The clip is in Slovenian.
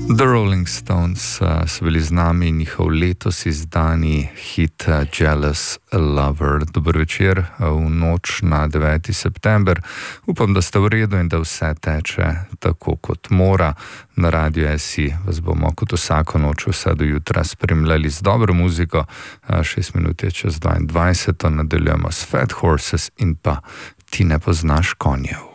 The Rolling Stones so bili z nami in njihov letos izdani hit Jealous Lover. Dober večer v noč na 9. september. Upam, da ste v redu in da vse teče tako, kot mora. Na Radio SI vas bomo kot vsako noč vse do jutra spremljali z dobro muziko. 6 minut je čez 22. Nadaljujemo s Fat Horses in pa Ti ne poznaš konjev.